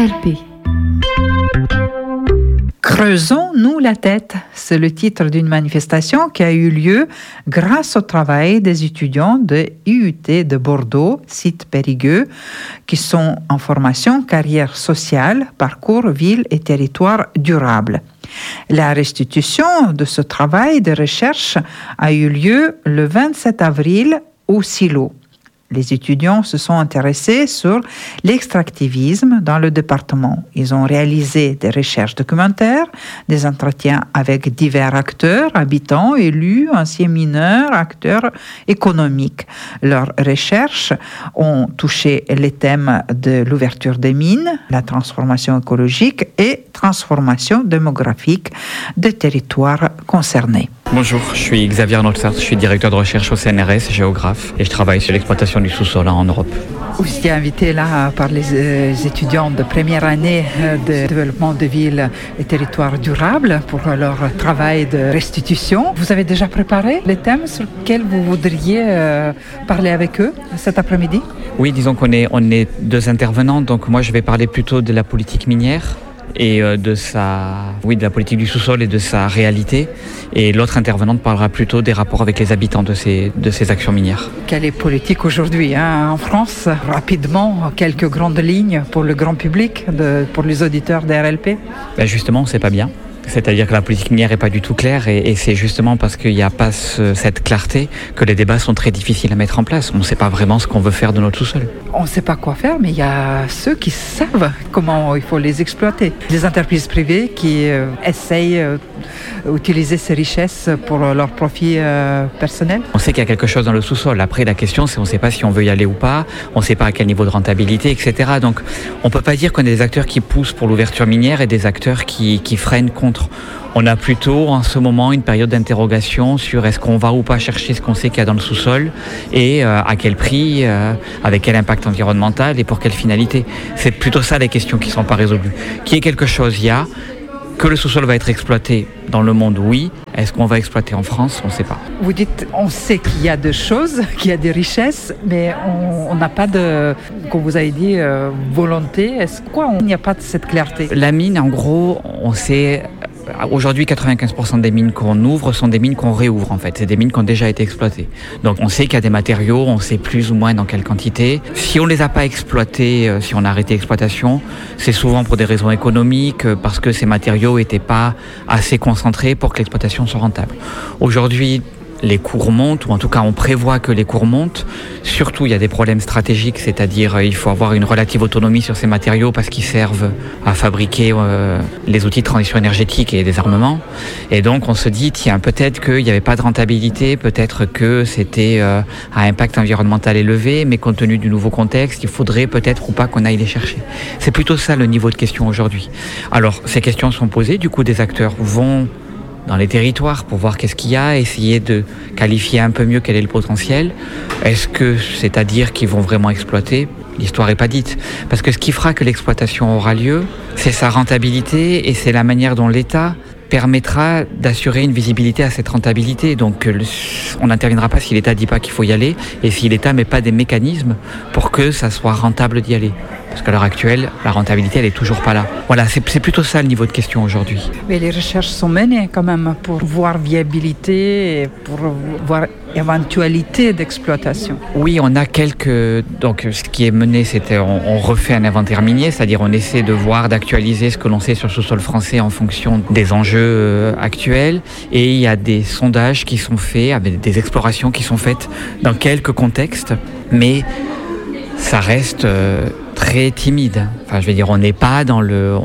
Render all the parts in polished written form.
RLP. Creusons-nous la tête, c'est le titre d'une manifestation qui a eu lieu grâce au travail des étudiants de IUT de Bordeaux, site Périgueux, qui sont en formation carrière sociale, parcours, ville et territoire durable. La restitution de ce travail de recherche a eu lieu le 27 avril au Silo. Les étudiants se sont intéressés sur l'extractivisme dans le département. Ils ont réalisé des recherches documentaires, des entretiens avec divers acteurs, habitants, élus, anciens mineurs, acteurs économiques. Leurs recherches ont touché les thèmes de l'ouverture des mines, la transformation écologique et transformation démographique des territoires concernés. Bonjour, je suis Xavier Nolsart, je suis directeur de recherche au CNRS, géographe, et je travaille sur l'exploitation du sous-sol en Europe. Vous étiez invité là par les étudiants de première année de développement de villes et territoires durables pour leur travail de restitution. Vous avez déjà préparé les thèmes sur lesquels vous voudriez parler avec eux cet après-midi? Oui, disons qu'on est deux intervenants, donc moi je vais parler plutôt de la politique minière et de la politique du sous-sol et de sa réalité. Et l'autre intervenante parlera plutôt des rapports avec les habitants de ces actions minières. Quelle est politique aujourd'hui en France? Rapidement, quelques grandes lignes pour le grand public, pour les auditeurs de RLP. Justement, on ne sait pas bien. C'est-à-dire que la politique minière n'est pas du tout claire et c'est justement parce qu'il n'y a pas cette clarté que les débats sont très difficiles à mettre en place. On ne sait pas vraiment ce qu'on veut faire de notre sous-sol. On ne sait pas quoi faire, mais il y a ceux qui savent comment il faut les exploiter. Les entreprises privées qui essayent d'utiliser ces richesses pour leur profit personnel. On sait qu'il y a quelque chose dans le sous-sol. Après, la question, c'est on ne sait pas si on veut y aller ou pas. On ne sait pas à quel niveau de rentabilité, etc. Donc, on ne peut pas dire qu'on est des acteurs qui poussent pour l'ouverture minière et des acteurs qui freinent contre. On a plutôt en ce moment une période d'interrogation sur est-ce qu'on va ou pas chercher ce qu'on sait qu'il y a dans le sous-sol et à quel prix, avec quel impact environnemental et pour quelle finalité. C'est plutôt ça les questions qui ne sont pas résolues. Qu'il y ait quelque chose, il y a. Que le sous-sol va être exploité dans le monde, oui. Est-ce qu'on va exploiter en France? On ne sait pas. Vous dites, on sait qu'il y a des choses, qu'il y a des richesses, mais on n'a pas de, comme vous avez dit, volonté. Est-ce qu'il n'y a pas de cette clarté? La mine, en gros, on sait... Aujourd'hui, 95% des mines qu'on ouvre sont des mines qu'on réouvre en fait. C'est des mines qui ont déjà été exploitées. Donc on sait qu'il y a des matériaux, on sait plus ou moins dans quelle quantité. Si on ne les a pas exploités, si on a arrêté l'exploitation, c'est souvent pour des raisons économiques, parce que ces matériaux n'étaient pas assez concentrés pour que l'exploitation soit rentable. Aujourd'hui, les cours montent, ou en tout cas on prévoit que les cours montent. Surtout, il y a des problèmes stratégiques, c'est-à-dire il faut avoir une relative autonomie sur ces matériaux parce qu'ils servent à fabriquer les outils de transition énergétique et des armements. Et donc on se dit, tiens, peut-être qu'il n'y avait pas de rentabilité, peut-être que c'était à impact environnemental élevé, mais compte tenu du nouveau contexte, il faudrait peut-être ou pas qu'on aille les chercher. C'est plutôt ça le niveau de question aujourd'hui. Alors, ces questions sont posées, du coup des acteurs vont dans les territoires pour voir qu'est-ce qu'il y a, essayer de qualifier un peu mieux quel est le potentiel. Est-ce que c'est-à-dire qu'ils vont vraiment exploiter? L'histoire n'est pas dite. Parce que ce qui fera que l'exploitation aura lieu, c'est sa rentabilité et c'est la manière dont l'État permettra d'assurer une visibilité à cette rentabilité. Donc on n'interviendra pas si l'État ne dit pas qu'il faut y aller et si l'État ne met pas des mécanismes pour que ça soit rentable d'y aller. Parce qu'à l'heure actuelle, la rentabilité, elle n'est toujours pas là. Voilà, c'est plutôt ça le niveau de question aujourd'hui. Mais les recherches sont menées quand même pour voir viabilité et pour voir éventualité d'exploitation. Oui, on a quelques... Donc ce qui est mené, c'était on refait un inventaire minier, c'est-à-dire on essaie de voir, d'actualiser ce que l'on sait sur le sous-sol français en fonction des enjeux actuels. Et il y a des sondages qui sont faits, avec des explorations qui sont faites dans quelques contextes, mais ça reste très timide. Enfin, je veux dire, on n'est pas dans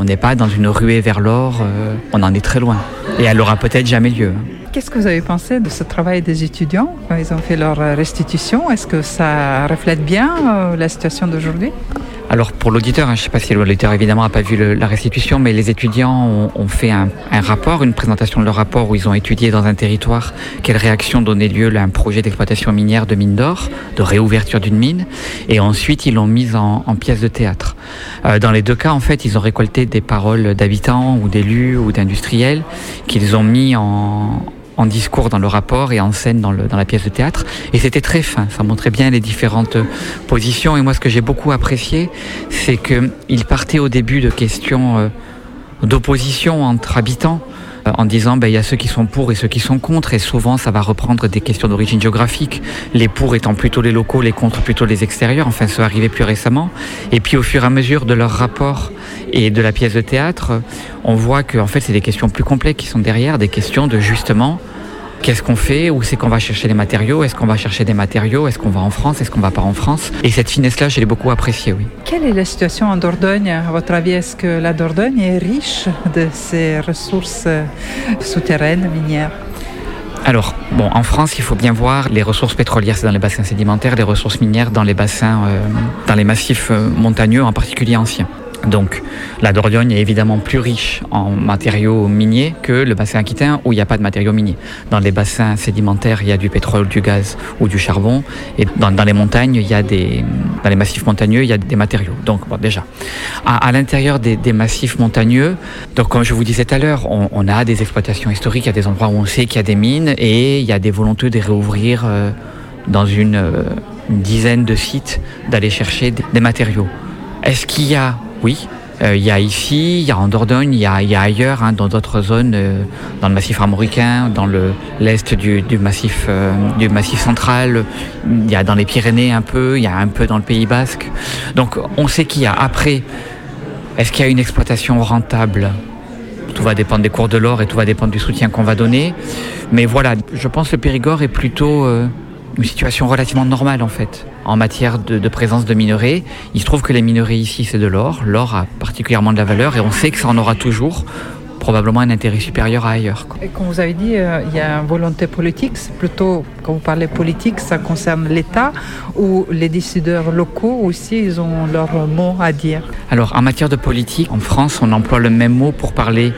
une ruée vers l'or, on en est très loin. Et elle n'aura peut-être jamais lieu. Qu'est-ce que vous avez pensé de ce travail des étudiants quand ils ont fait leur restitution? Est-ce que ça reflète bien la situation d'aujourd'hui? Alors pour l'auditeur, je ne sais pas si l'auditeur évidemment n'a pas vu la restitution, mais les étudiants ont fait un rapport, une présentation de leur rapport où ils ont étudié dans un territoire quelle réaction donnait lieu à un projet d'exploitation minière de mine d'or, de réouverture d'une mine, et ensuite ils l'ont mise en pièce de théâtre. Dans les deux cas, en fait, ils ont récolté des paroles d'habitants ou d'élus ou d'industriels qu'ils ont mis en en discours dans le rapport et en scène dans la pièce de théâtre. Et c'était très fin, ça montrait bien les différentes positions. Et moi, ce que j'ai beaucoup apprécié, c'est qu'il partait au début de questions d'opposition entre habitants, en disant il y a ceux qui sont pour et ceux qui sont contre, et souvent ça va reprendre des questions d'origine géographique, les pour étant plutôt les locaux, les contre plutôt les extérieurs, enfin ça arrivait plus récemment. Et puis au fur et à mesure de leur rapport et de la pièce de théâtre, on voit que en fait c'est des questions plus complexes qui sont derrière, des questions de justement qu'est-ce qu'on fait, où c'est qu'on va chercher les matériaux, est-ce qu'on va chercher des matériaux, est-ce qu'on va en France, est-ce qu'on va pas en France. Et cette finesse-là, je l'ai beaucoup appréciée, oui. Quelle est la situation en Dordogne, à votre avis? Est-ce que la Dordogne est riche de ces ressources souterraines, minières? Alors, en France, il faut bien voir les ressources pétrolières, c'est dans les bassins sédimentaires, les ressources minières dans les bassins, dans les massifs montagneux, en particulier anciens. Donc, la Dordogne est évidemment plus riche en matériaux miniers que le bassin aquitain où il n'y a pas de matériaux miniers. Dans les bassins sédimentaires, il y a du pétrole, du gaz ou du charbon. Et dans les montagnes, dans les massifs montagneux, il y a des matériaux. Donc, déjà. À l'intérieur des massifs montagneux, donc comme je vous disais tout à l'heure, on a des exploitations historiques, il y a des endroits où on sait qu'il y a des mines et il y a des volontés de réouvrir dans une dizaine de sites, d'aller chercher des matériaux. Est-ce qu'il y a... Oui, il y a ici, il y a en Dordogne, il y a ailleurs, dans d'autres zones, dans le massif armoricain, dans l'est du massif central, il y a dans les Pyrénées un peu, il y a un peu dans le Pays Basque. Donc on sait qu'il y a. Après, est-ce qu'il y a une exploitation rentable ? Tout va dépendre des cours de l'or et tout va dépendre du soutien qu'on va donner. Mais voilà, je pense que le Périgord est plutôt une situation relativement normale en fait. En matière de présence de minerais, il se trouve que les minerais ici c'est de l'or. L'or a particulièrement de la valeur et on sait que ça en aura toujours probablement un intérêt supérieur à ailleurs. Et comme vous avez dit, il y a une volonté politique. C'est plutôt, quand vous parlez politique, ça concerne l'État ou les décideurs locaux aussi, ils ont leur mot à dire. Alors en matière de politique, en France on emploie le même mot pour parler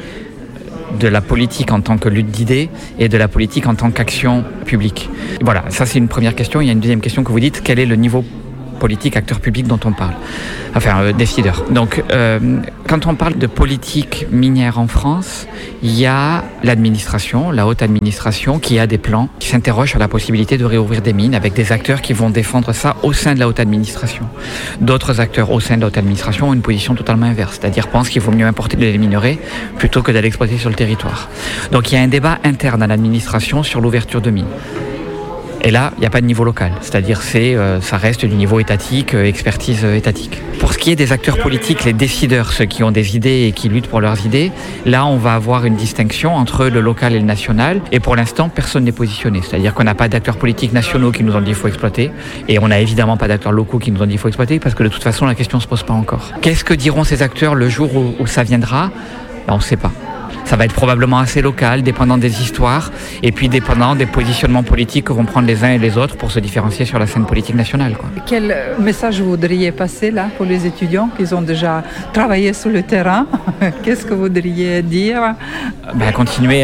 de la politique en tant que lutte d'idées et de la politique en tant qu'action publique. Voilà, ça c'est une première question. Il y a une deuxième question que vous dites, quel est le niveau politique, acteur public dont on parle? Enfin, décideur. Donc, quand on parle de politique minière en France, il y a l'administration, la haute administration, qui a des plans, qui s'interrogent sur la possibilité de réouvrir des mines avec des acteurs qui vont défendre ça au sein de la haute administration. D'autres acteurs au sein de la haute administration ont une position totalement inverse, c'est-à-dire pensent qu'il faut mieux importer des minerais plutôt que d'aller exploiter sur le territoire. Donc, il y a un débat interne à l'administration sur l'ouverture de mines. Et là, il n'y a pas de niveau local, c'est-à-dire ça reste du niveau étatique, expertise étatique. Pour ce qui est des acteurs politiques, les décideurs, ceux qui ont des idées et qui luttent pour leurs idées, là on va avoir une distinction entre le local et le national, et pour l'instant personne n'est positionné, c'est-à-dire qu'on n'a pas d'acteurs politiques nationaux qui nous ont dit qu'il faut exploiter, et on n'a évidemment pas d'acteurs locaux qui nous ont dit qu'il faut exploiter, parce que de toute façon la question ne se pose pas encore. Qu'est-ce que diront ces acteurs le jour où ça viendra ? On ne sait pas. Ça va être probablement assez local, dépendant des histoires et puis dépendant des positionnements politiques que vont prendre les uns et les autres pour se différencier sur la scène politique nationale. Quel message vous voudriez passer là pour les étudiants qui ont déjà travaillé sur le terrain? Qu'est-ce que vous voudriez dire? Continuer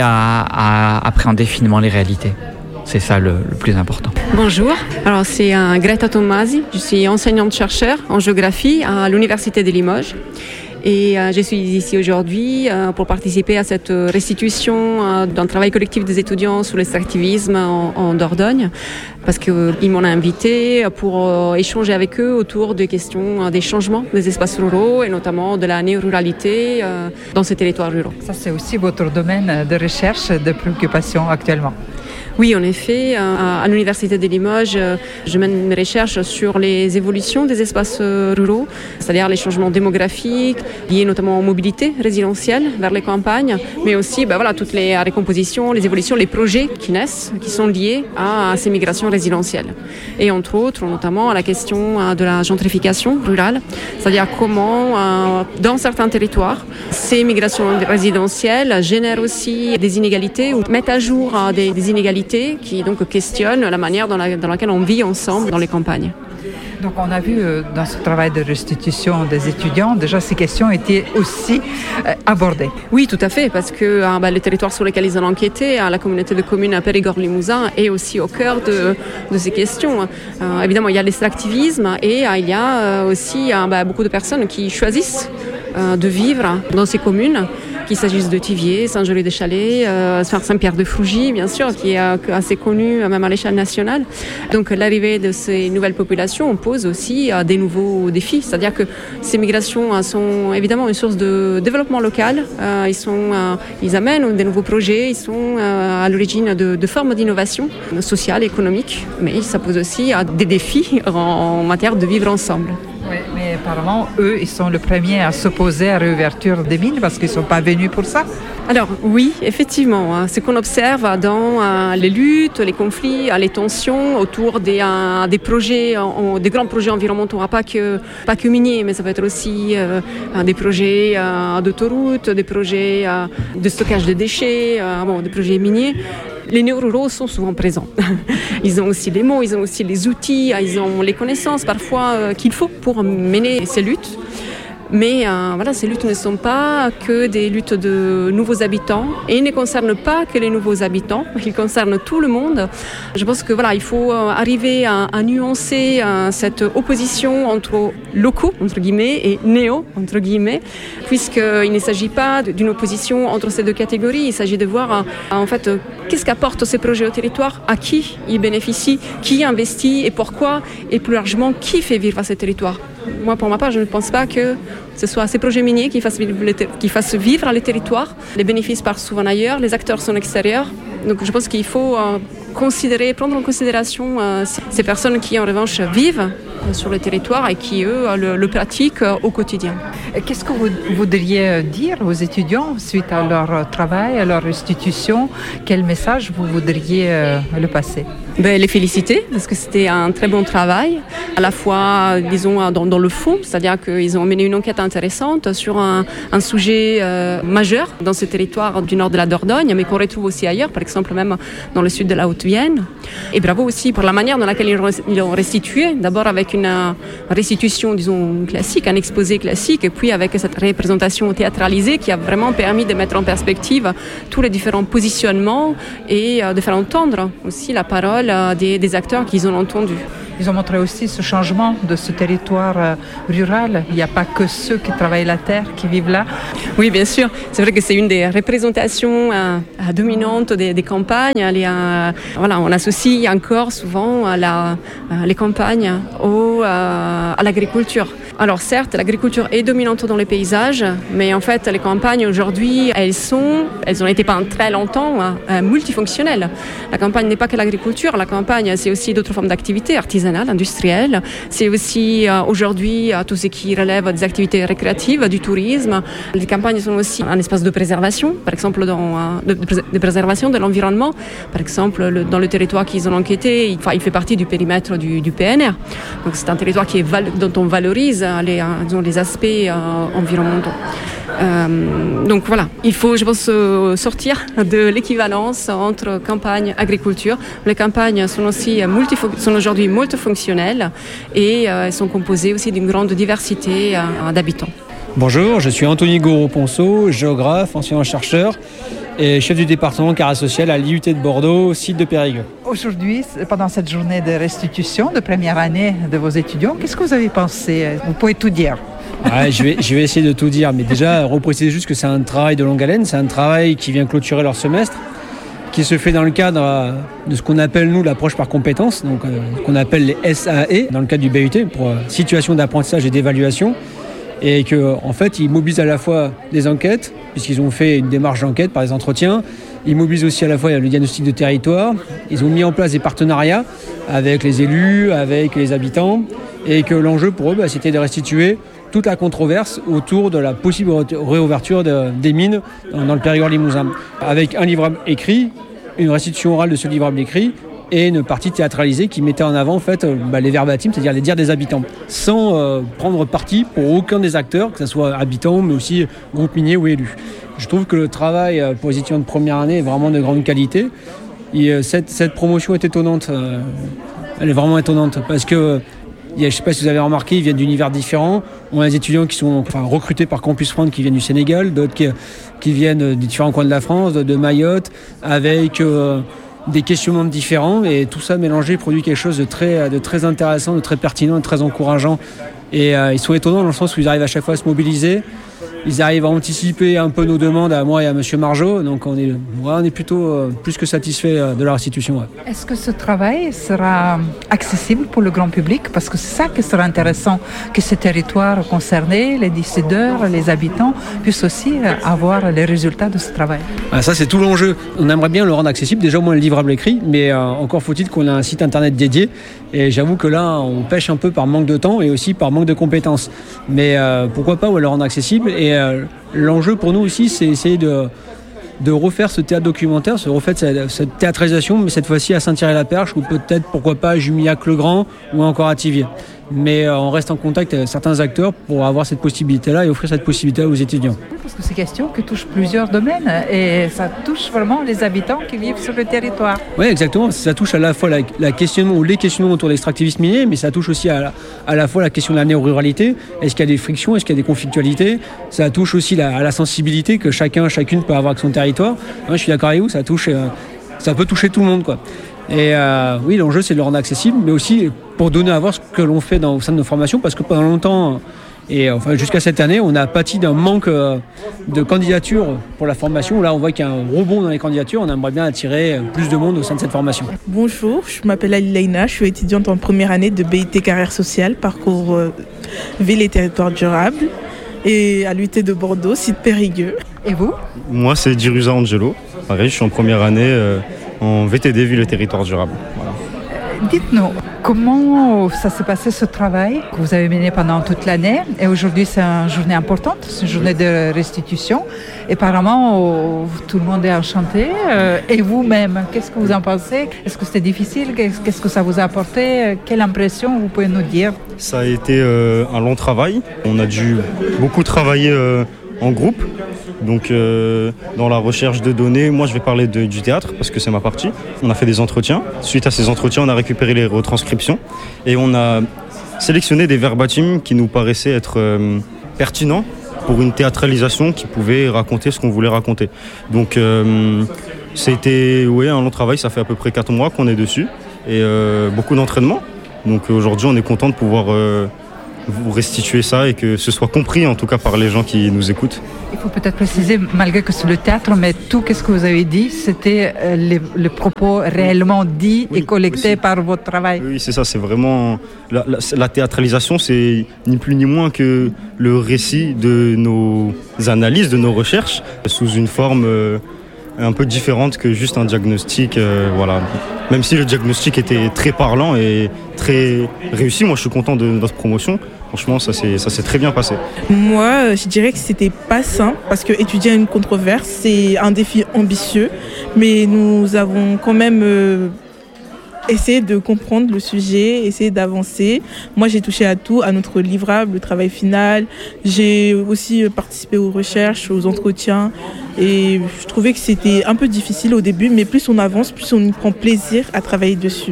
à appréhender finement les réalités. C'est ça le plus important. Bonjour, alors c'est Greta Tommasi, je suis enseignante-chercheur en géographie à l'Université de Limoges. Et je suis ici aujourd'hui pour participer à cette restitution d'un travail collectif des étudiants sur l'extractivisme en Dordogne, parce qu'ils m'ont invité pour échanger avec eux autour des questions des changements des espaces ruraux et notamment de la néo-ruralité dans ces territoires ruraux. Ça, c'est aussi votre domaine de recherche, de préoccupation actuellement. Oui, en effet, à l'Université de Limoges, je mène une recherche sur les évolutions des espaces ruraux, c'est-à-dire les changements démographiques, liés notamment aux mobilités résidentielles vers les campagnes, mais aussi toutes les recompositions, les évolutions, les projets qui naissent, qui sont liés à ces migrations résidentielles. Et entre autres, notamment à la question de la gentrification rurale, c'est-à-dire comment, dans certains territoires, ces migrations résidentielles génèrent aussi des inégalités ou mettent à jour des inégalités qui donc questionnent la manière dans laquelle on vit ensemble dans les campagnes. Donc on a vu dans ce travail de restitution des étudiants, déjà ces questions étaient aussi abordées. Oui, tout à fait, parce que les territoires sur lesquels ils ont enquêté, la communauté de communes Périgord-Limousin est aussi au cœur de ces questions. Évidemment, il y a l'extractivisme et il y a aussi beaucoup de personnes qui choisissent de vivre dans ces communes qu'il s'agisse de Thiviers, Saint-Gelais-des-Chalets, Saint-Pierre-de-Frougy, bien sûr, qui est assez connu même à l'échelle nationale. Donc l'arrivée de ces nouvelles populations pose aussi des nouveaux défis, c'est-à-dire que ces migrations sont évidemment une source de développement local. Ils amènent des nouveaux projets, ils sont à l'origine de formes d'innovation sociale, économique, mais ça pose aussi des défis en matière de vivre ensemble. Oui, mais apparemment, eux, ils sont les premiers à s'opposer à la réouverture des mines parce qu'ils ne sont pas venus pour ça. Alors oui, effectivement, ce qu'on observe dans les luttes, les conflits, les tensions autour des projets, des grands projets environnementaux, pas que miniers, mais ça peut être aussi des projets d'autoroutes, des projets de stockage de déchets, des projets miniers. Les néo-ruraux sont souvent présents. Ils ont aussi les mots, ils ont aussi les outils, ils ont les connaissances parfois qu'il faut pour mener ces luttes. Mais ces luttes ne sont pas que des luttes de nouveaux habitants et ne concernent pas que les nouveaux habitants, ils concernent tout le monde. Je pense que il faut arriver à nuancer cette opposition entre locaux, entre guillemets, et néo, entre guillemets, puisqu'il ne s'agit pas d'une opposition entre ces deux catégories, il s'agit de voir en fait qu'est-ce qu'apportent ces projets au territoire, à qui ils bénéficient, qui investit et pourquoi, et plus largement qui fait vivre ces territoires. Moi, pour ma part, je ne pense pas que ce soit ces projets miniers qui fassent vivre les territoires. Les bénéfices partent souvent ailleurs, les acteurs sont extérieurs. Donc je pense qu'il faut prendre en considération ces personnes qui, en revanche, vivent sur le territoire et qui, eux, le pratiquent au quotidien. Qu'est-ce que vous voudriez dire aux étudiants suite à leur travail, à leur institution? Quel message vous voudriez le passer? Les féliciter, parce que c'était un très bon travail, à la fois, disons, dans le fond, c'est-à-dire qu'ils ont mené une enquête intéressante sur un sujet majeur dans ce territoire du nord de la Dordogne, mais qu'on retrouve aussi ailleurs, par exemple même dans le sud de la Haute-Vienne. Et bravo aussi pour la manière dans laquelle ils l'ont restitué, d'abord avec une restitution, disons, classique, un exposé classique, et puis avec cette représentation théâtralisée qui a vraiment permis de mettre en perspective tous les différents positionnements et de faire entendre aussi la parole des acteurs qu'ils ont entendus. Ils ont montré aussi ce changement de ce territoire rural. Il n'y a pas que ceux qui travaillent la terre qui vivent là. Oui, bien sûr. C'est vrai que c'est une des représentations dominantes des campagnes. On associe encore souvent les campagnes à l'agriculture. Alors certes, l'agriculture est dominante dans les paysages, mais en fait, les campagnes aujourd'hui, elles ont été pendant très longtemps multifonctionnelles. La campagne n'est pas que l'agriculture. La campagne, c'est aussi d'autres formes d'activités artisanales, industrielles. C'est aussi aujourd'hui tout ce qui relève des activités récréatives, du tourisme. Les campagnes sont aussi un espace de préservation, par exemple de préservation de l'environnement. Par exemple, dans le territoire qu'ils ont enquêté, il fait partie du périmètre du PNR. Donc c'est un territoire dont on valorise les aspects environnementaux. Donc voilà, il faut, je pense, sortir de l'équivalence entre campagne et agriculture. Les campagnes sont aujourd'hui multifonctionnelles et elles sont composées aussi d'une grande diversité d'habitants. Bonjour, je suis Anthony Gouraud-Ponceau, géographe, ancien chercheur et chef du département carrière sociale à l'IUT de Bordeaux, site de Périgueux. Aujourd'hui, pendant cette journée de restitution de première année de vos étudiants, qu'est-ce que vous avez pensé? Vous pouvez tout dire. Ouais, je vais essayer de tout dire, mais déjà repréciser juste que c'est un travail de longue haleine, c'est un travail qui vient clôturer leur semestre, qui se fait dans le cadre de ce qu'on appelle nous l'approche par compétences, donc qu'on appelle les SAE dans le cadre du BUT pour situation d'apprentissage et d'évaluation, et qu'en fait ils mobilisent à la fois des enquêtes, puisqu'ils ont fait une démarche d'enquête par les entretiens, ils mobilisent aussi à la fois le diagnostic de territoire, ils ont mis en place des partenariats avec les élus, avec les habitants, et que l'enjeu pour eux, c'était de restituer toute la controverse autour de la possible réouverture des mines dans le Périgord limousin, avec un livrable écrit, une restitution orale de ce livrable écrit et une partie théâtralisée qui mettait en avant en fait, les verbatims, c'est-à-dire les dires des habitants, sans prendre parti pour aucun des acteurs, que ce soit habitants mais aussi groupes miniers ou élus. Je trouve que le travail pour les étudiants de première année est vraiment de grande qualité. Et cette promotion est étonnante, elle est vraiment étonnante parce que je ne sais pas si vous avez remarqué, ils viennent d'univers différents. On a des étudiants qui sont recrutés par Campus France qui viennent du Sénégal, d'autres qui viennent des différents coins de la France, de Mayotte, avec des questionnements différents. Et tout ça mélangé produit quelque chose de très intéressant, de très pertinent, de très encourageant. Et ils sont étonnants dans le sens où ils arrivent à chaque fois à se mobiliser, Ils arrivent à anticiper un peu nos demandes à moi et à monsieur Margeau. Donc on est plutôt plus que satisfait de leur institution. Ouais. Est-ce que ce travail sera accessible pour le grand public? Parce que c'est ça qui sera intéressant, que ces territoires concernés, les décideurs, les habitants, puissent aussi avoir les résultats de ce travail. Ah, ça, c'est tout l'enjeu. On aimerait bien le rendre accessible, déjà au moins le livrable écrit, mais encore faut-il qu'on ait un site internet dédié. Et j'avoue que là, on pêche un peu par manque de temps et aussi par manque de compétences. Mais pourquoi pas le rendre accessible. Et l'enjeu pour nous aussi, c'est essayer de refaire ce théâtre documentaire, de refaire cette théâtralisation, mais cette fois-ci à Saint-Thierry-la-Perche ou peut-être, pourquoi pas, à Jumillac-le-Grand ou encore à Thiviers. Mais on reste en contact avec certains acteurs pour avoir cette possibilité-là et offrir cette possibilité aux étudiants. Parce que c'est une question qui touche plusieurs domaines et ça touche vraiment les habitants qui vivent sur le territoire. Oui, exactement. Ça touche à la fois les questionnements autour de l'extractivisme minier, mais ça touche aussi à la fois la question de la néo-ruralité. Est-ce qu'il y a des frictions? Est-ce qu'il y a des conflictualités? Ça touche aussi à la sensibilité que chacune peut avoir avec son territoire. Moi, je suis d'accord avec vous, ça peut toucher tout le monde, quoi. Et oui, l'enjeu, c'est de le rendre accessible, mais aussi pour donner à voir ce que l'on fait au sein de nos formations, parce que pendant longtemps, et enfin jusqu'à cette année, on a pâti d'un manque de candidatures pour la formation. Là, on voit qu'il y a un rebond dans les candidatures. On aimerait bien attirer plus de monde au sein de cette formation. Bonjour, je m'appelle Alilaina, je suis étudiante en première année de BIT Carrière Sociale, parcours Ville et Territoire Durable, et à l'UT de Bordeaux, site Périgueux. Et vous? Moi, c'est Dirusa Angelo. Pareil, je suis en première année en VTD, Ville et Territoire Durable. Voilà. Dites-nous, comment ça s'est passé ce travail que vous avez mené pendant toute l'année? Et aujourd'hui, c'est une journée importante, c'est une journée de restitution. Et apparemment, tout le monde est enchanté. Et vous-même, qu'est-ce que vous en pensez? Est-ce que c'était difficile? Qu'est-ce que ça vous a apporté? Quelle impression vous pouvez nous dire? Ça a été un long travail. On a dû beaucoup travailler en groupe. Donc dans la recherche de données, moi je vais parler du théâtre parce que c'est ma partie. On a fait des entretiens. Suite à ces entretiens, on a récupéré les retranscriptions et on a sélectionné des verbatim qui nous paraissaient être pertinents pour une théâtralisation qui pouvait raconter ce qu'on voulait raconter. Donc c'était un long travail, ça fait à peu près 4 mois qu'on est dessus et beaucoup d'entraînement. Donc aujourd'hui on est content de pouvoir vous restituer ça et que ce soit compris en tout cas par les gens qui nous écoutent. Il faut peut-être préciser, malgré que c'est le théâtre, mais tout ce que vous avez dit, c'était les propos réellement dits et collectés aussi par votre travail. Oui, c'est ça, c'est vraiment... La théâtralisation, c'est ni plus ni moins que le récit de nos analyses, de nos recherches, sous une forme un peu différente que juste un diagnostic. Voilà. Même si le diagnostic était très parlant et très réussi, moi je suis content de notre promotion. Franchement, ça s'est très bien passé. Moi, je dirais que c'était pas simple parce que étudier une controverse, c'est un défi ambitieux, mais nous avons quand même essayé de comprendre le sujet, essayer d'avancer. Moi, j'ai touché à tout, à notre livrable, le travail final. J'ai aussi participé aux recherches, aux entretiens, et je trouvais que c'était un peu difficile au début, mais plus on avance, plus on y prend plaisir à travailler dessus.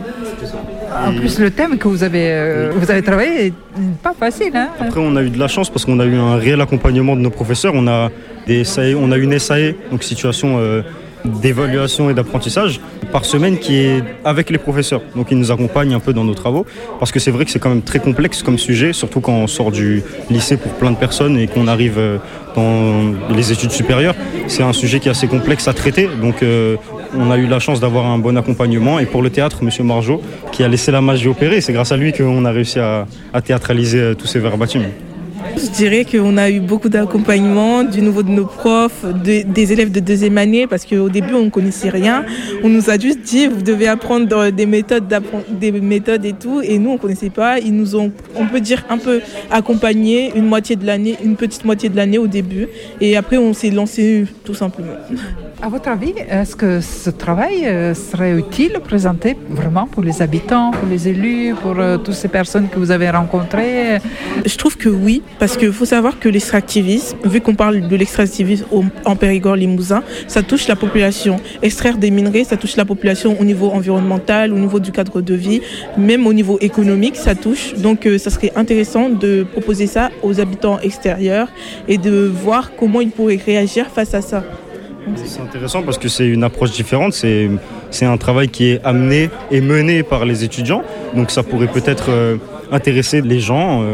En plus, le thème que vous avez travaillé n'est pas facile. Hein? Après, on a eu de la chance parce qu'on a eu un réel accompagnement de nos professeurs. On a une SAE, donc situation d'évaluation et d'apprentissage, par semaine qui est avec les professeurs. Donc ils nous accompagnent un peu dans nos travaux parce que c'est vrai que c'est quand même très complexe comme sujet, surtout quand on sort du lycée pour plein de personnes et qu'on arrive dans les études supérieures. C'est un sujet qui est assez complexe à traiter. Donc on a eu la chance d'avoir un bon accompagnement. Et pour le théâtre, M. Margeau, qui a laissé la magie opérer, c'est grâce à lui qu'on a réussi à théâtraliser tous ces verbatim. Je dirais qu'on a eu beaucoup d'accompagnement du niveau de nos profs, des élèves de deuxième année, parce qu'au début, on ne connaissait rien. On nous a juste dit, vous devez apprendre des méthodes et tout, et nous, on ne connaissait pas. Ils nous ont, on peut dire, un peu accompagnés une petite moitié de l'année au début, et après, on s'est lancé tout simplement. À votre avis, est-ce que ce travail serait utile présenté vraiment pour les habitants, pour les élus, pour toutes ces personnes que vous avez rencontrées? Je trouve que oui, parce qu'il faut savoir que l'extractivisme, vu qu'on parle de l'extractivisme en Périgord-Limousin, ça touche la population. Extraire des minerais, ça touche la population au niveau environnemental, au niveau du cadre de vie, même au niveau économique, ça touche. Donc ça serait intéressant de proposer ça aux habitants extérieurs et de voir comment ils pourraient réagir face à ça. C'est intéressant parce que c'est une approche différente, c'est un travail qui est amené et mené par les étudiants, donc ça pourrait peut-être intéresser les gens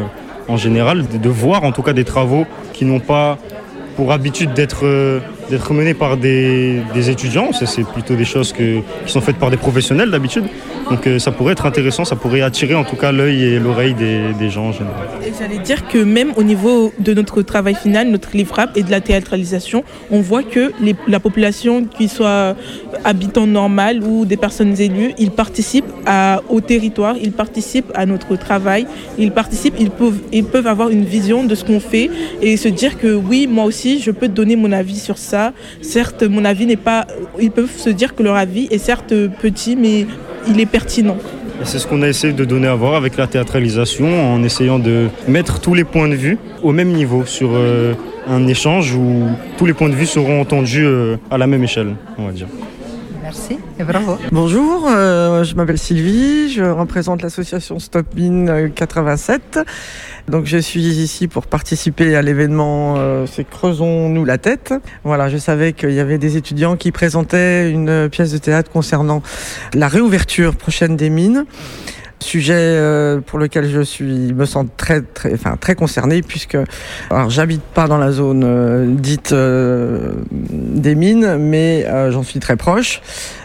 en général, de voir en tout cas des travaux qui n'ont pas pour habitude d'être menés par des étudiants. C'est plutôt des choses qui sont faites par des professionnels d'habitude. Donc ça pourrait être intéressant, ça pourrait attirer en tout cas l'œil et l'oreille des gens en général. Et j'allais dire que même au niveau de notre travail final, notre livrable et de la théâtralisation, on voit que la population, qu'ils soient habitants normaux ou des personnes élues, ils participent au territoire, ils participent à notre travail, ils peuvent avoir une vision de ce qu'on fait et se dire que oui, moi aussi, je peux donner mon avis sur ça. Certes, mon avis n'est pas... Ils peuvent se dire que leur avis est certes petit, mais il est pertinent. Et c'est ce qu'on a essayé de donner à voir avec la théâtralisation, en essayant de mettre tous les points de vue au même niveau sur un échange où tous les points de vue seront entendus à la même échelle, on va dire. Merci et bravo. Bonjour, je m'appelle Sylvie, je représente l'association Stop Mine 87. Donc je suis ici pour participer à l'événement c'est Creusons-nous la tête. Voilà, je savais qu'il y avait des étudiants qui présentaient une pièce de théâtre concernant la réouverture prochaine des mines. Sujet pour lequel me sens très concernée puisque alors j'habite pas dans la zone dite des mines, mais j'en suis très proche.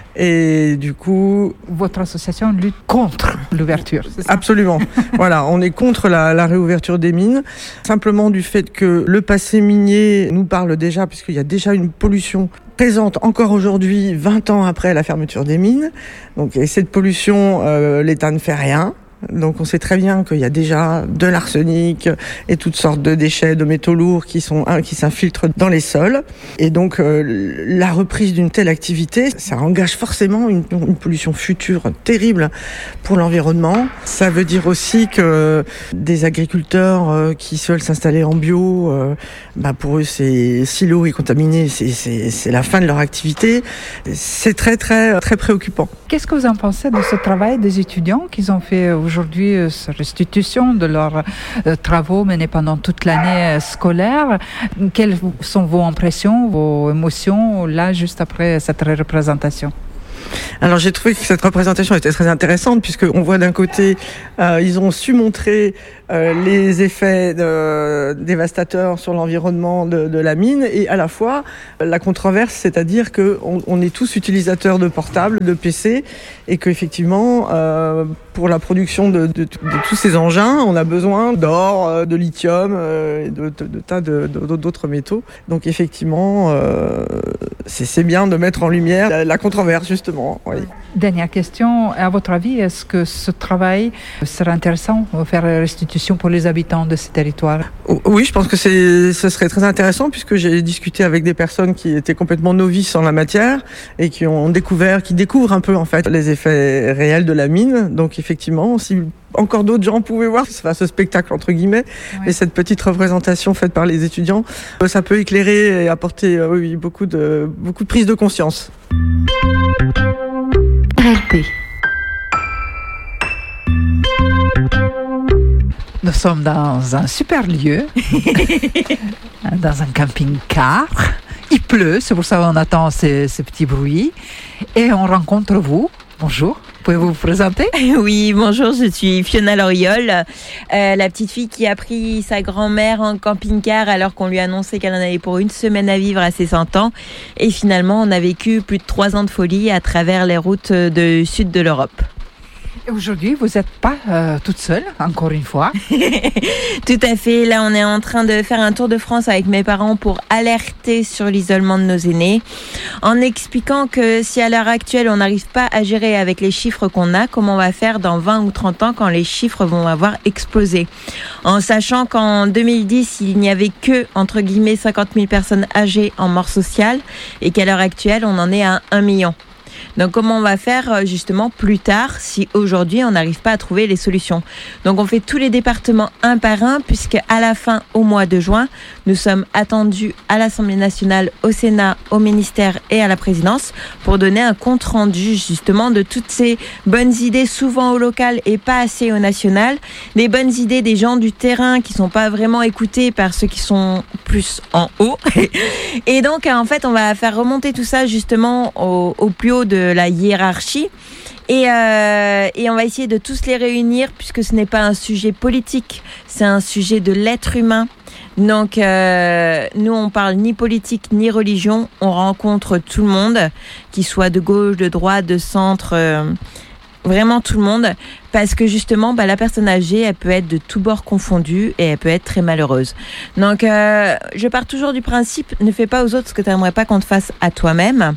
Et du coup... Votre association lutte contre l'ouverture, c'est ça ? Absolument. Voilà, on est contre la réouverture des mines, simplement du fait que le passé minier nous parle déjà, puisqu'il y a déjà une pollution présente encore aujourd'hui, 20 ans après la fermeture des mines. Donc, et cette pollution, l'État ne fait rien. Donc on sait très bien qu'il y a déjà de l'arsenic et toutes sortes de déchets, de métaux lourds qui s'infiltrent dans les sols. Et donc la reprise d'une telle activité, ça engage forcément une pollution future terrible pour l'environnement. Ça veut dire aussi que des agriculteurs qui veulent s'installer en bio, pour eux si l'eau est contaminée, c'est la fin de leur activité. C'est très très très préoccupant. Qu'est-ce que vous en pensez de ce travail des étudiants qu'ils ont fait aujourd'hui, cette restitution de leurs travaux menés pendant toute l'année scolaire? Quelles sont vos impressions, vos émotions là juste après cette représentation? Alors j'ai trouvé que cette représentation était très intéressante puisqu'on voit d'un côté, ils ont su montrer les effets dévastateurs sur l'environnement de la mine et à la fois la controverse, c'est-à-dire qu'on est tous utilisateurs de portables, de PC et qu'effectivement pour la production de tous ces engins, on a besoin d'or, de lithium et de tas d'autres métaux. Donc effectivement, c'est bien de mettre en lumière la controverse justement. Oui. Dernière question, à votre avis, est-ce que ce travail serait intéressant de faire restitution pour les habitants de ces territoires? Oui, je pense que ce serait très intéressant puisque j'ai discuté avec des personnes qui étaient complètement novices en la matière et qui découvrent un peu en fait les effets réels de la mine. Donc effectivement, si encore d'autres gens pouvaient voir ce spectacle entre guillemets et cette petite représentation faite par les étudiants, ça peut éclairer et apporter beaucoup de prise de conscience. RLP. Nous sommes dans un super lieu, dans un camping-car. Il pleut, c'est pour ça qu'on attend ces petits bruits. Et on rencontre vous. Bonjour, pouvez-vous vous présenter? Oui, bonjour, je suis Fiona Loriol, la petite fille qui a pris sa grand-mère en camping-car alors qu'on lui annonçait qu'elle en avait pour une semaine à vivre à ses 100 ans. Et finalement, on a vécu plus de 3 ans de folie à travers les routes du sud de l'Europe. Et aujourd'hui, vous n'êtes pas toute seule, encore une fois. Tout à fait. Là, on est en train de faire un tour de France avec mes parents pour alerter sur l'isolement de nos aînés, en expliquant que si à l'heure actuelle, on n'arrive pas à gérer avec les chiffres qu'on a, comment on va faire dans 20 ou 30 ans quand les chiffres vont avoir explosé. En sachant qu'en 2010, il n'y avait que, entre guillemets, 50 000 personnes âgées en mort sociale et qu'à l'heure actuelle, on en est à 1 million. Donc comment on va faire justement plus tard si aujourd'hui on n'arrive pas à trouver les solutions. Donc on fait tous les départements un par un puisque à la fin au mois de juin nous sommes attendus à l'Assemblée nationale, au Sénat, au ministère et à la présidence pour donner un compte rendu justement de toutes ces bonnes idées souvent au local et pas assez au national, les bonnes idées des gens du terrain qui sont pas vraiment écoutés par ceux qui sont plus en haut. Et donc en fait on va faire remonter tout ça justement au plus haut de de la hiérarchie. Et on va essayer de tous les réunir puisque ce n'est pas un sujet politique, c'est un sujet de l'être humain. Donc nous on parle ni politique ni religion, on rencontre tout le monde, qu'il soit de gauche, de droite, de centre, vraiment tout le monde, parce que justement la personne âgée elle peut être de tous bords confondus et elle peut être très malheureuse. Donc je pars toujours du principe, ne fais pas aux autres ce que tu n'aimerais pas qu'on te fasse à toi-même.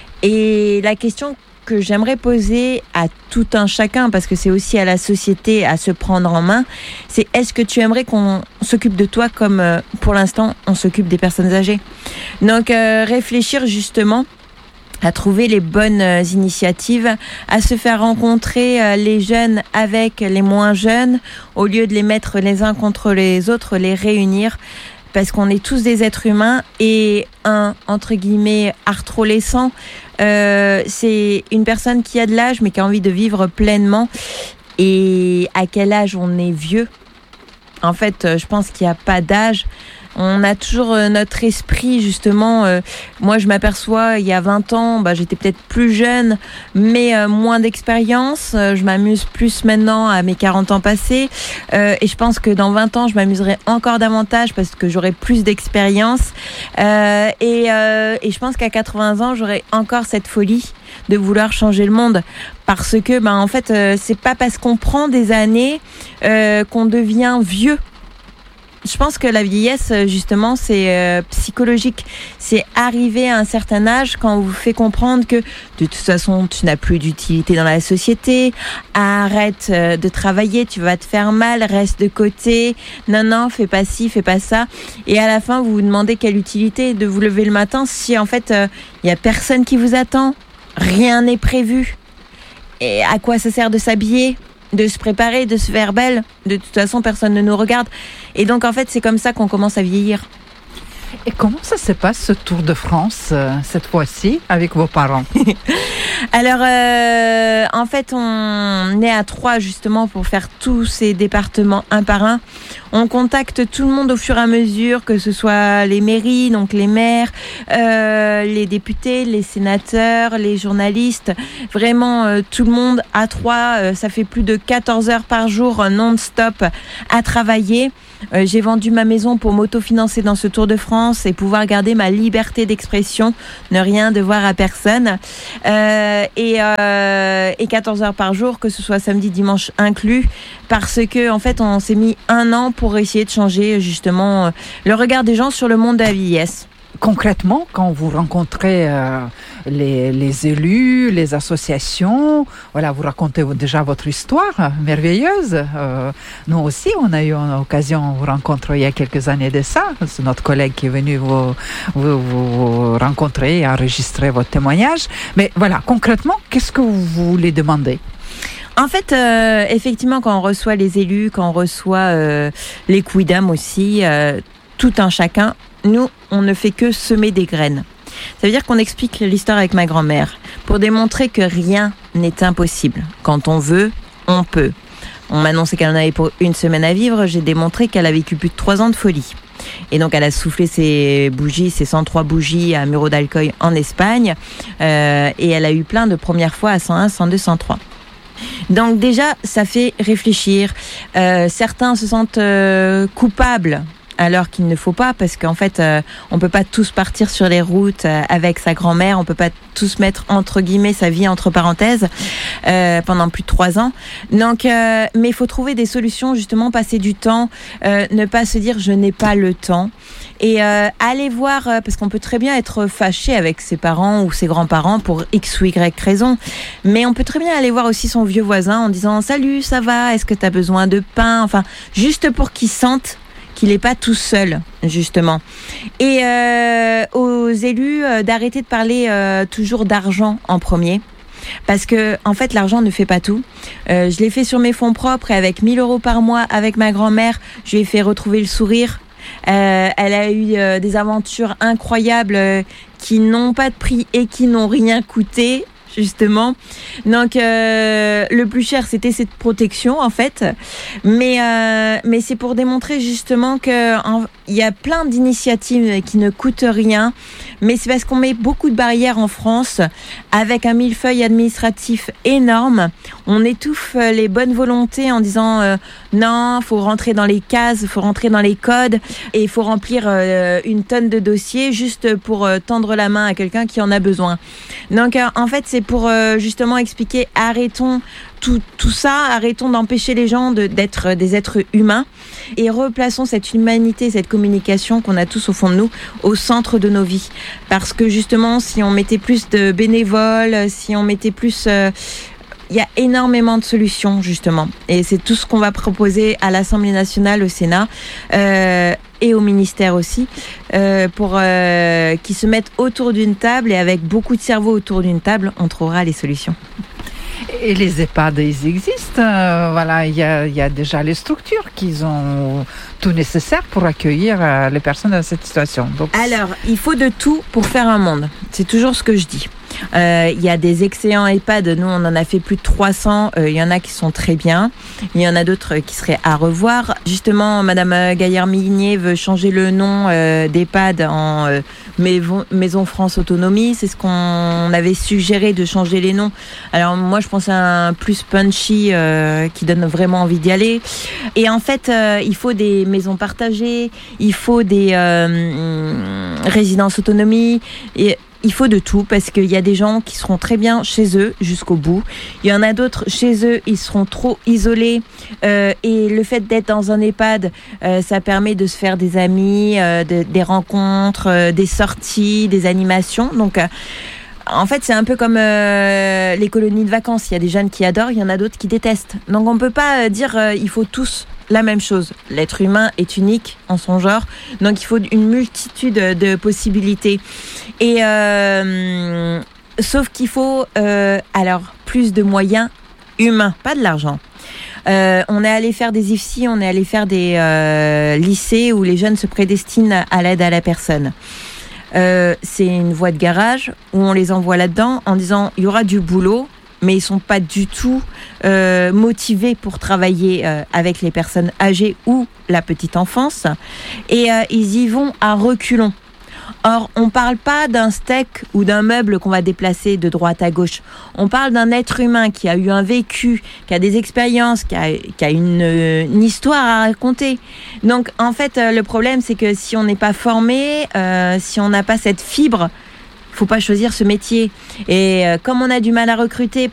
Et la question que j'aimerais poser à tout un chacun, parce que c'est aussi à la société à se prendre en main, c'est est-ce que tu aimerais qu'on s'occupe de toi comme pour l'instant on s'occupe des personnes âgées? Donc réfléchir justement à trouver les bonnes initiatives, à se faire rencontrer les jeunes avec les moins jeunes, au lieu de les mettre les uns contre les autres, les réunir, parce qu'on est tous des êtres humains, et un, entre guillemets, arthrolescent, c'est une personne qui a de l'âge mais qui a envie de vivre pleinement. Et à quel âge on est vieux? En fait, je pense qu'il n'y a pas d'âge. On a toujours notre esprit, justement. Moi, je m'aperçois, il y a 20 ans, j'étais peut-être plus jeune, mais moins d'expérience. Je m'amuse plus maintenant à mes 40 ans passés. Et je pense que dans 20 ans, je m'amuserai encore davantage parce que j'aurai plus d'expérience. Et je pense qu'à 80 ans, j'aurai encore cette folie de vouloir changer le monde. Parce que, en fait, c'est pas parce qu'on prend des années qu'on devient vieux. Je pense que la vieillesse, justement, c'est psychologique. C'est arriver à un certain âge quand on vous fait comprendre que, de toute façon, tu n'as plus d'utilité dans la société. Arrête de travailler, tu vas te faire mal, reste de côté. Non, fais pas ci, fais pas ça. Et à la fin, vous vous demandez quelle utilité de vous lever le matin si, en fait, il y a personne qui vous attend. Rien n'est prévu. Et à quoi ça sert de s'habiller ? De se préparer, de se faire belle. De toute façon, personne ne nous regarde. Et donc, en fait, c'est comme ça qu'on commence à vieillir. Et comment ça se passe, ce Tour de France, cette fois-ci, avec vos parents? Alors, en fait, on est à 3, justement, pour faire tous ces départements un par un. On contacte tout le monde au fur et à mesure, que ce soit les mairies, donc les maires, les députés, les sénateurs, les journalistes. Vraiment, tout le monde à 3. Ça fait plus de 14 heures par jour non-stop à travailler. J'ai vendu ma maison pour m'autofinancer dans ce Tour de France et pouvoir garder ma liberté d'expression, ne rien devoir à personne. Et 14 heures par jour, que ce soit samedi, dimanche inclus, parce que en fait, on s'est mis 1 an pour essayer de changer justement le regard des gens sur le monde de la vieillesse. Concrètement, quand vous rencontrez les élus, les associations, voilà, vous racontez déjà votre histoire merveilleuse. Nous aussi, on a eu l'occasion de vous rencontrer il y a quelques années de ça. C'est notre collègue qui est venu vous rencontrer et enregistrer votre témoignage. Mais voilà, concrètement, qu'est-ce que vous voulez demander ? En fait, effectivement, quand on reçoit les élus, quand on reçoit les quidam aussi, tout un chacun, nous, on ne fait que semer des graines. Ça veut dire qu'on explique l'histoire avec ma grand-mère pour démontrer que rien n'est impossible. Quand on veut, on peut. On m'a annoncé qu'elle en avait pour 1 semaine à vivre. J'ai démontré qu'elle a vécu plus de 3 ans de folie. Et donc, elle a soufflé ses 103 bougies à Muro d'Alcoy en Espagne. Et elle a eu plein de premières fois à 101, 102, 103. Donc déjà, ça fait réfléchir. Certains se sentent coupables, alors qu'il ne faut pas, parce qu'en fait, on peut pas tous partir sur les routes avec sa grand-mère, on peut pas tous mettre entre guillemets sa vie entre parenthèses pendant plus de 3 ans. Donc, mais il faut trouver des solutions, justement, passer du temps, ne pas se dire je n'ai pas le temps. Et aller voir, parce qu'on peut très bien être fâché avec ses parents ou ses grands-parents pour X ou Y raison, mais on peut très bien aller voir aussi son vieux voisin en disant « Salut, ça va? Est-ce que tu as besoin de pain ?» Enfin, juste pour qu'il sente qu'il n'est pas tout seul, justement. Et aux élus, d'arrêter de parler toujours d'argent en premier. Parce que, en fait, l'argent ne fait pas tout. Je l'ai fait sur mes fonds propres et avec 1 000 € par mois avec ma grand-mère, je lui ai fait retrouver le sourire. Elle a eu des aventures incroyables qui n'ont pas de prix et qui n'ont rien coûté, justement. Donc le plus cher, c'était cette protection, en fait. Mais c'est pour démontrer justement que il y a plein d'initiatives qui ne coûtent rien mais c'est parce qu'on met beaucoup de barrières en France, avec un millefeuille administratif énorme. On étouffe les bonnes volontés en disant non, faut rentrer dans les cases, faut rentrer dans les codes, et il faut remplir une tonne de dossiers juste pour tendre la main à quelqu'un qui en a besoin. Donc en fait, c'est pour justement expliquer, arrêtons tout ça, arrêtons d'empêcher les gens d'être des êtres humains et replaçons cette humanité, cette communication qu'on a tous au fond de nous au centre de nos vies. Parce que justement, si on mettait plus de bénévoles, si on mettait plus... il y a énormément de solutions, justement. Et c'est tout ce qu'on va proposer à l'Assemblée nationale, au Sénat, et au ministère aussi, pour qu'ils se mettent autour d'une table, et avec beaucoup de cerveaux autour d'une table, on trouvera les solutions. Et les EHPAD, ils existent. Voilà, il y a déjà les structures qui ont tout nécessaire pour accueillir les personnes dans cette situation. Donc, alors, il faut de tout pour faire un monde. C'est toujours ce que je dis. Il y a des excellents EHPAD, nous on en a fait plus de 300, il y en a qui sont très bien, il y en a d'autres qui seraient à revoir. Justement, Madame Gaillard-Migné veut changer le nom d'EHPAD en Maison France Autonomie, c'est ce qu'on avait suggéré, de changer les noms. Alors moi je pense à un plus punchy qui donne vraiment envie d'y aller. Et en fait, il faut des maisons partagées, il faut des résidences autonomie, et il faut de tout, parce qu'il y a des gens qui seront très bien chez eux jusqu'au bout. Il y en a d'autres, chez eux, ils seront trop isolés. Et le fait d'être dans un EHPAD, ça permet de se faire des amis, des rencontres, des sorties, des animations. Donc, en fait, c'est un peu comme les colonies de vacances. Il y a des jeunes qui adorent, il y en a d'autres qui détestent. Donc, on ne peut pas dire il faut tous la même chose. L'être humain est unique en son genre, donc il faut une multitude de possibilités. Et sauf qu'il faut alors plus de moyens humains, pas de l'argent. On est allé faire des IFSI, on est allé faire des lycées où les jeunes se prédestinent à l'aide à la personne. C'est une voie de garage où on les envoie là-dedans en disant il y aura du boulot, mais ils sont pas du tout motivés pour travailler avec les personnes âgées ou la petite enfance, et ils y vont à reculons. Or, on parle pas d'un steak ou d'un meuble qu'on va déplacer de droite à gauche. On parle d'un être humain qui a eu un vécu, qui a des expériences, qui a une histoire à raconter. Donc, en fait, le problème, c'est que si on n'est pas formé, si on n'a pas cette fibre, faut pas choisir ce métier. Et comme on a du mal à recruter